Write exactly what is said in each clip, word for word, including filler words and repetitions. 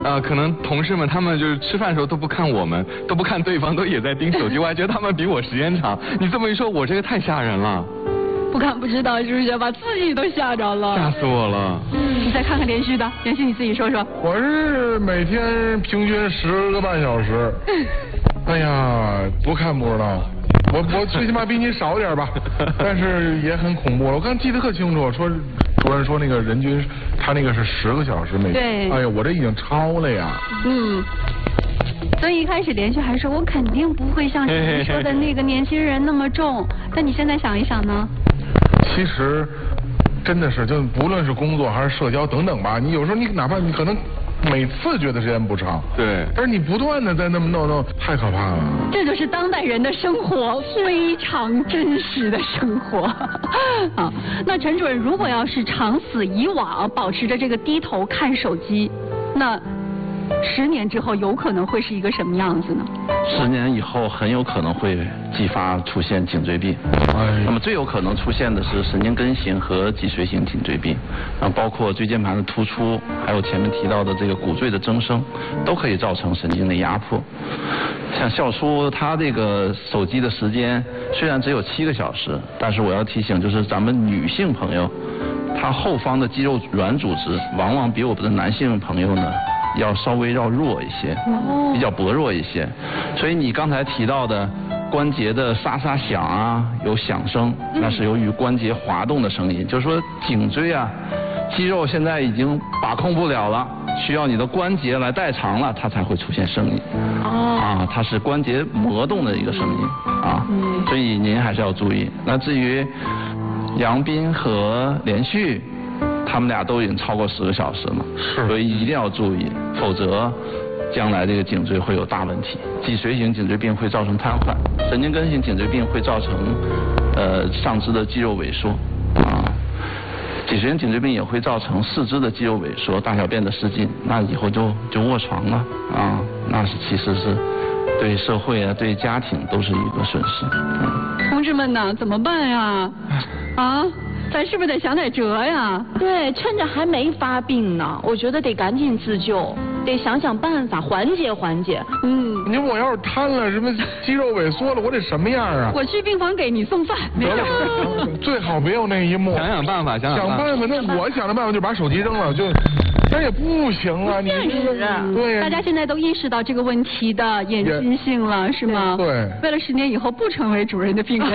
呃，可能同事们他们就是吃饭的时候都不看我们，都不看对方，都也在盯手机。我还觉得他们比我时间长。你这么一说，我这个太吓人了。 不看不知道是不是把自己都吓着了？ 吓死我了。 嗯，你再看看连续的，连续你自己说说。 我是每天平均十个半小时。哎呀，不看不知道。我我最起码比你少点吧，但是也很恐怖。我刚记得特清楚，说主任说那个人均他那个是十个小时每天。 对。 哎呀，我这已经超了呀。 嗯。所以一开始连续还说我肯定不会像你说的那个年轻人那么重，但你现在想一想呢？ 其实真的是，就不论是工作还是社交等等吧，你有时候你哪怕你可能每次觉得时间不长， 对， 但是你不断的在那么弄弄，太可怕了。 这就是当代人的生活，非常真实的生活。好，那陈主任，如果要是长此以往，保持着这个低头看手机，那十年之后有可能会是一个什么样子呢？ 十年以后很有可能会继发出现颈椎病。 哎， 那么最有可能出现的是神经根型和脊髓型颈椎病，然后包括椎间盘的突出，还有前面提到的这个骨赘的增生，都可以造成神经的压迫。像笑叔他这个手机的时间虽然只有七个小时，但是我要提醒，就是咱们女性朋友，她后方的肌肉软组织往往比我们的男性朋友呢要稍微要弱一些，比较薄弱一些，所以你刚才提到的关节的沙沙响啊，有响声，那是由于关节滑动的声音，就是说颈椎啊肌肉现在已经把控不了了，需要你的关节来代偿了，它才会出现声音。啊，它是关节磨动的一个声音啊，所以您还是要注意。那至于杨斌和连续，他们俩都已经超过十个小时了， 是， 所以一定要注意，否则将来这个颈椎会有大问题。脊髓型颈椎病会造成瘫痪，神经根型颈椎病会造成呃上肢的肌肉萎缩啊，脊髓型颈椎病也会造成四肢的肌肉萎缩、大小便的失禁，那以后就就卧床了啊，那是其实是对社会啊、对家庭都是一个损失。嗯、 同志们呐，怎么办呀？啊？咱是不是得想点辙呀？ 对，趁着还没发病呢，我觉得得赶紧自救，得想想办法缓解缓解。 嗯， 你我要是瘫了，什么肌肉萎缩了，我得什么样啊？ 我去病房给你送饭。没有， 最好别有那一幕。 想想办法，想想办法。那我想的办法就把手机扔了，就那也不行啊！你对， 大家现在都意识到这个问题的严峻性了，是吗？ 对。 为了十年以后不成为主任的病人。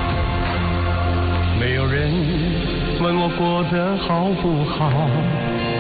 没有人问我过得好不好，